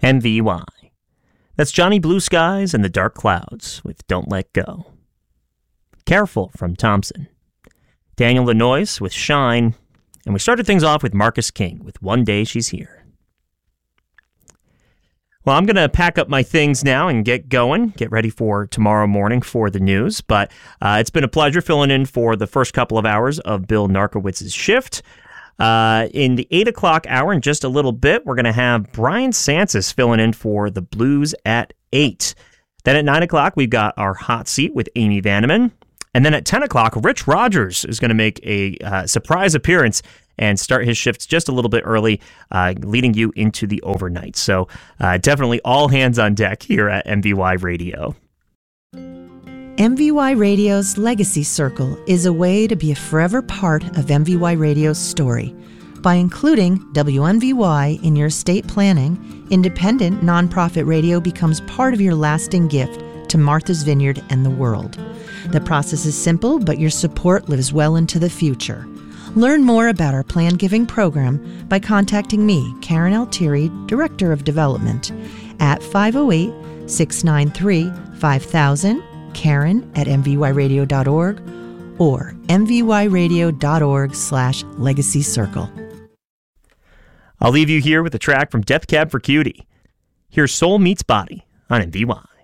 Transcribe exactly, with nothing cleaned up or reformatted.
M V Y. That's Johnny Blue Skies and the Dark Clouds with Don't Let Go. Careful from Thompson. Daniel Lanois with Shine. And we started things off with Marcus King with One Day She's Here. Well, I'm going to pack up my things now and get going, get ready for tomorrow morning for the news. But uh, it's been a pleasure filling in for the first couple of hours of Bill Narkowitz's shift. Uh, in the eight o'clock hour, in just a little bit, we're going to have Brian Sansis filling in for the Blues at eight. Then at nine o'clock, we've got our hot seat with Amy Vanneman. And then at ten o'clock, Rich Rogers is going to make a uh, surprise appearance and start his shifts just a little bit early, uh, leading you into the overnight. So uh, definitely all hands on deck here at M V Y Radio. M V Y Radio's Legacy Circle is a way to be a forever part of M V Y Radio's story. By including W M V Y in your estate planning, independent nonprofit radio becomes part of your lasting gift to Martha's Vineyard and the world. The process is simple, but your support lives well into the future. Learn more about our planned giving program by contacting me, Karen Altieri, Director of Development, at five oh eight, six nine three, five thousand, Karen at M V Y radio dot org, or M V Y radio dot org slash legacy circle. I'll leave you here with a track from Death Cab for Cutie. Here's Soul Meets Body on M V Y.